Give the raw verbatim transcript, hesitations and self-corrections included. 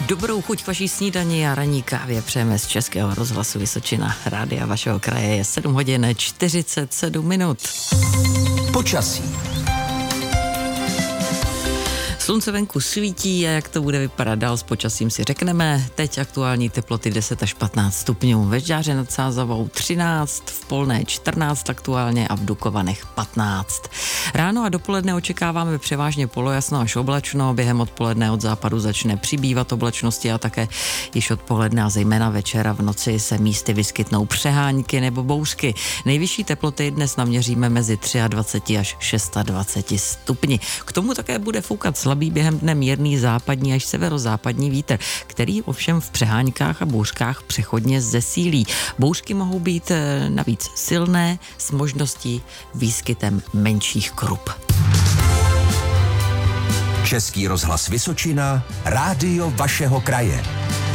Dobrou chuť k vaší snídani a ranní kávě přejeme z Českého rozhlasu Vysočina. Rádia vašeho kraje je sedm hodin čtyřicet sedm minut. Počasí. Slunce venku svítí a jak to bude vypadat dál s počasím si řekneme. Teď aktuální teploty deset až patnáct stupňů. Ve Žďáře nad Sázavou třináct, v Polné čtrnáct aktuálně a v Dukovanech patnáct. Ráno a dopoledne očekáváme převážně polojasno až oblačno. Během odpoledne od západu začne přibývat oblačnosti a také již odpoledne a zejména večera v noci se místy vyskytnou přehánky nebo bouřky. Nejvyšší teploty dnes naměříme mezi dvacet tři až dvacet šest stupni. K tomu také bude foukat slabý během dne mírný západní až severozápadní vítr, který ovšem v přeháňkách a bouřkách přechodně zesílí. Bouřky mohou být navíc silné s možností výskytem menších krup. Český rozhlas Vysočina, rádio vašeho kraje.